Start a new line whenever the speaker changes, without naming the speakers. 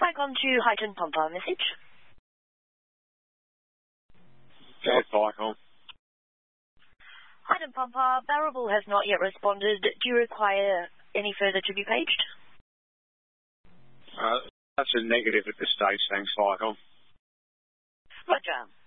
Back on to Heighton Pumper message.
Yes, Michael.
Heighton Pumper, Barrable has not yet responded. Do you require any further to be paged?
That's a negative at this stage, thanks, Michael.
Roger.